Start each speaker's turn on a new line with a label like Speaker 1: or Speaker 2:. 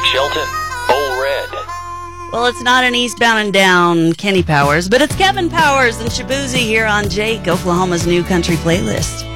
Speaker 1: Jake Shelton, Bull Red.
Speaker 2: Well, it's not an eastbound and down Kenny Powers, but it's Kevin Powers and Shabuzi here on Jake, Oklahoma's new country playlist.